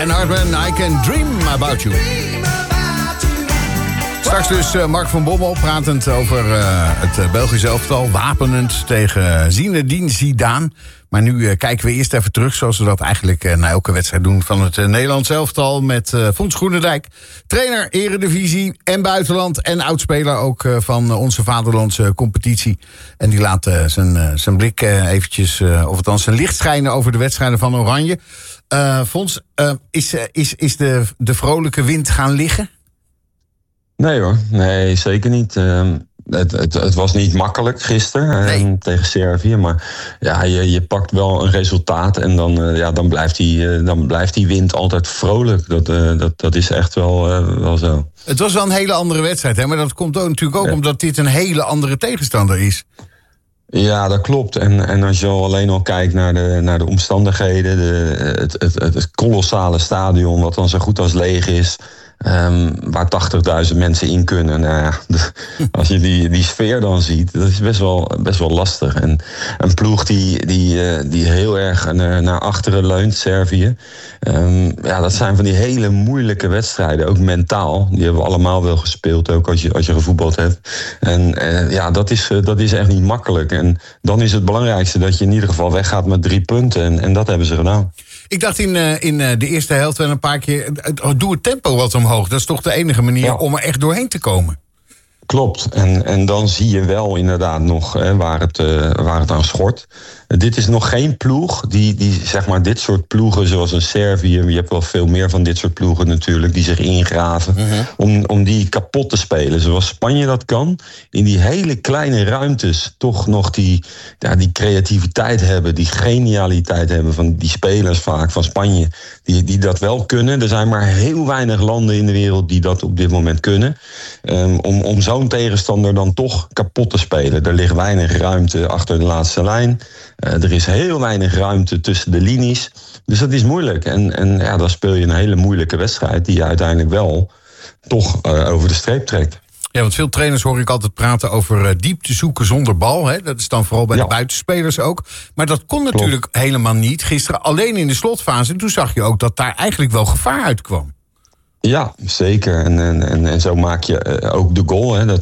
Dan Hartman, I Can Dream About You. Straks dus Mark van Bommel pratend over het Belgisch elftal. Wapenend tegen Zinedine Zidane. Maar nu kijken we eerst even terug, zoals we dat eigenlijk na elke wedstrijd doen van het Nederlands elftal. Met Fons Groenendijk, trainer Eredivisie en buitenland. En oudspeler ook van onze vaderlandse competitie. En die laat zijn blik eventjes, of althans zijn licht schijnen over de wedstrijden van Oranje. Fons, is de vrolijke wind gaan liggen? Nee hoor, nee, zeker niet. Het was niet makkelijk gisteren tegen Servië. Maar ja, je pakt wel een resultaat en dan blijft die wind altijd vrolijk. Dat is echt wel zo. Het was wel een hele andere wedstrijd, hè? Maar dat komt ook natuurlijk ook omdat dit een hele andere tegenstander is. Ja, dat klopt. En als je alleen al kijkt naar de omstandigheden, het kolossale stadion wat dan zo goed als leeg is. Waar 80.000 mensen in kunnen. Nou ja, als je die sfeer dan ziet, dat is best wel lastig. En een ploeg die heel erg naar achteren leunt, Servië. Dat zijn van die hele moeilijke wedstrijden, ook mentaal. Die hebben we allemaal wel gespeeld, ook als je gevoetbald hebt. En dat is echt niet makkelijk. En dan is het belangrijkste dat je in ieder geval weggaat met 3 punten. En dat hebben ze gedaan. Ik dacht in de eerste helft wel een paar keer, doe het tempo wat omhoog. Dat is toch de enige manier om er echt doorheen te komen. Klopt. En dan zie je wel inderdaad nog waar het aan schort. Dit is nog geen ploeg die zeg maar dit soort ploegen zoals een Servië, je hebt wel veel meer van dit soort ploegen natuurlijk, die zich ingraven, om die kapot te spelen. Zoals Spanje dat kan. In die hele kleine ruimtes toch nog die creativiteit hebben, die genialiteit hebben van die spelers vaak van Spanje, die dat wel kunnen. Er zijn maar heel weinig landen in de wereld die dat op dit moment kunnen. Om zo'n tegenstander dan toch kapot te spelen. Er ligt weinig ruimte achter de laatste lijn. Er is heel weinig ruimte tussen de linies. Dus dat is moeilijk. En dan speel je een hele moeilijke wedstrijd die je uiteindelijk wel toch over de streep trekt. Ja, want veel trainers hoor ik altijd praten over diepte zoeken zonder bal. Hè? Dat is dan vooral bij de buitenspelers ook. Maar dat kon natuurlijk helemaal niet. Gisteren alleen in de slotfase. En toen zag je ook dat daar eigenlijk wel gevaar uitkwam. Ja, zeker. En zo maak je ook de goal, hè,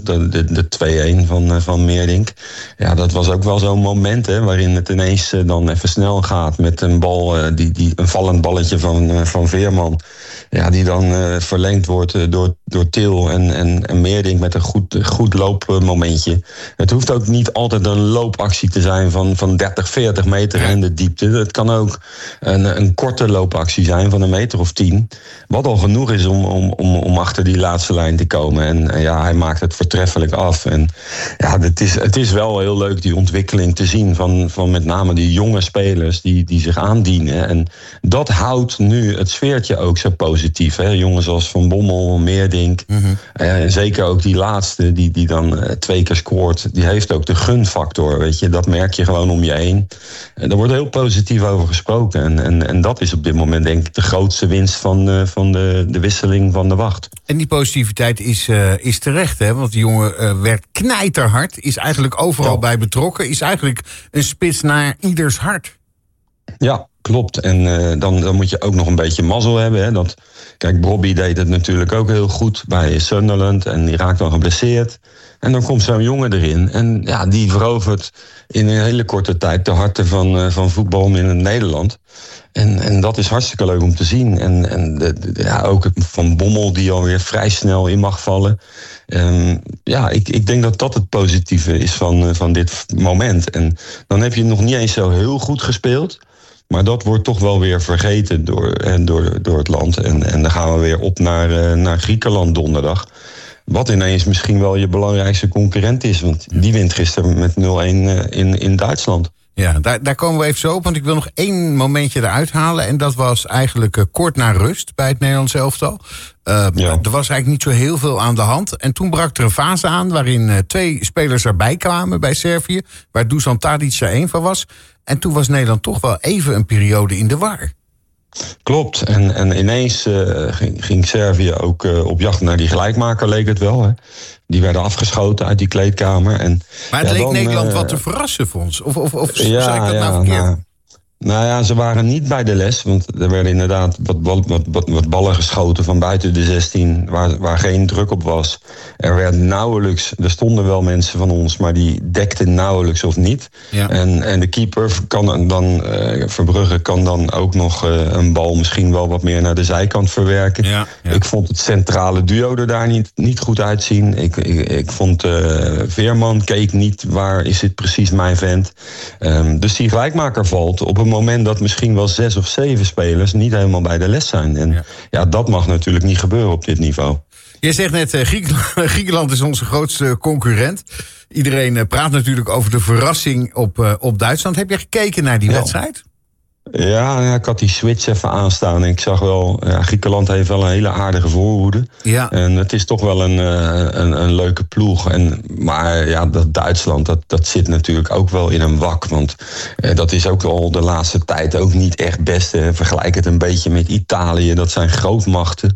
de 2-1 van Meerdink. Ja, dat was ook wel zo'n moment waarin het ineens dan even snel gaat met een bal, een vallend balletje van Veerman. Ja, die dan verlengd wordt door Til en Meerdink met een goed loopmomentje. Het hoeft ook niet altijd een loopactie te zijn van 30, 40 meter in de diepte. Het kan ook een korte loopactie zijn van 1 meter of 10. Wat al genoeg is om achter die laatste lijn te komen. En hij maakt het voortreffelijk af. En ja, het is wel heel leuk die ontwikkeling te zien van met name die jonge spelers die zich aandienen. En dat houdt nu het sfeertje ook zo positief. Hè? Jongens als Van Bommel, Meerdink. En zeker ook die laatste die dan 2 keer scoort. Die heeft ook de gunfactor, weet je. Dat merk je gewoon om je heen. En daar wordt heel positief over gesproken. En dat is op dit moment denk ik de grootste winst van de wisseling van de wacht. En die positiviteit is terecht, hè? Want die jongen werkt knijterhard. Is eigenlijk overal bij betrokken. Is eigenlijk een spits naar ieders hart. Ja, klopt. En dan moet je ook nog een beetje mazzel hebben. Hè? Kijk, Bobby deed het natuurlijk ook heel goed bij Sunderland. En die raakt dan geblesseerd. En dan komt zo'n jongen erin. En ja, die verovert in een hele korte tijd de harten van voetbal in Nederland. En dat is hartstikke leuk om te zien. En ook Van Bommel die alweer vrij snel in mag vallen. Ik denk dat het positieve is van dit moment. En dan heb je nog niet eens zo heel goed gespeeld. Maar dat wordt toch wel weer vergeten door het land. En dan gaan we weer op naar Griekenland donderdag. Wat ineens misschien wel je belangrijkste concurrent is. Want die wint gisteren met 0-1 in Duitsland. Ja, daar komen we even zo op. Want ik wil nog 1 momentje eruit halen. En dat was eigenlijk kort na rust bij het Nederlands elftal. Er was eigenlijk niet zo heel veel aan de hand. En toen brak er een fase aan waarin 2 spelers erbij kwamen bij Servië. Waar Dusan Tadic er 1 van was. En toen was Nederland toch wel even een periode in de war. Klopt. En ineens ging Servië ook op jacht naar die gelijkmaker, leek het wel. Hè. Die werden afgeschoten uit die kleedkamer. Maar het leek Nederland wat te verrassen, Fons. Of zei ik dat nou verkeerd? Nou ja, ze waren niet bij de les. Want er werden inderdaad wat ballen geschoten van buiten de 16... waar geen druk op was. Er stonden wel mensen van ons... maar die dekten nauwelijks of niet. Ja. En de keeper Verbrugge kan dan ook nog een bal... misschien wel wat meer naar de zijkant verwerken. Ja. Ik vond het centrale duo er daar niet goed uitzien. Ik vond Veerman keek niet... waar is dit precies mijn vent? Dus die gelijkmaker valt op een moment dat misschien wel 6 of 7 spelers niet helemaal bij de les zijn. En dat mag natuurlijk niet gebeuren op dit niveau. Je zegt net, Griekenland is onze grootste concurrent. Iedereen praat natuurlijk over de verrassing op Duitsland. Heb je gekeken naar die wedstrijd? Ja, ik had die switch even aanstaan. En ik zag wel, Griekenland heeft wel een hele aardige voorhoede. Ja. En het is toch wel een leuke ploeg. Maar dat Duitsland, dat zit natuurlijk ook wel in een wak. Want dat is ook al de laatste tijd ook niet echt best. Vergelijk het een beetje met Italië. Dat zijn grootmachten.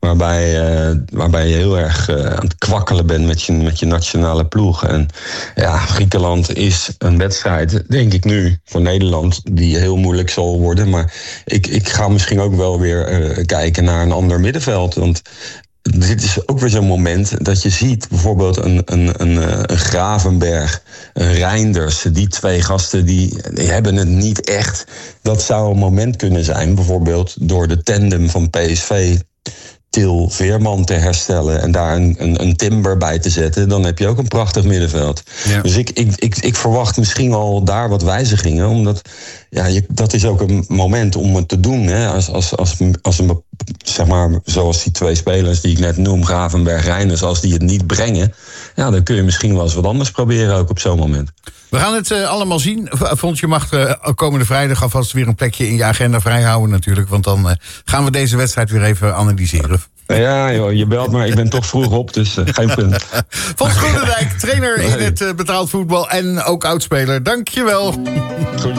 Waarbij je heel erg aan het kwakkelen bent met je nationale ploeg. En Griekenland is een wedstrijd, denk ik nu, voor Nederland... die heel moeilijk zal worden. Maar ik ga misschien ook wel weer kijken naar een ander middenveld. Want dit is ook weer zo'n moment dat je ziet... bijvoorbeeld een Gravenberg, een Reinders... die 2 gasten die hebben het niet echt. Dat zou een moment kunnen zijn, bijvoorbeeld door de tandem van PSV... Til Veerman te herstellen en daar een Timber bij te zetten... dan heb je ook een prachtig middenveld. Ja. Dus ik verwacht misschien wel daar wat wijzigingen... omdat dat is ook een moment om het te doen. Hè? Als een, zeg maar, zoals die 2 spelers die ik net noem... Gravenberg, Reinders, als die het niet brengen... dan kun je misschien wel eens wat anders proberen ook op zo'n moment. We gaan het allemaal zien. Vond je mag komende vrijdag alvast weer een plekje in je agenda vrijhouden natuurlijk. Want dan gaan we deze wedstrijd weer even analyseren. Ja, joh, je belt maar. Ik ben toch vroeg op, dus geen punt. Fons Groenendijk, trainer in het betaald voetbal en ook oudspeler. Dank je wel. Goed.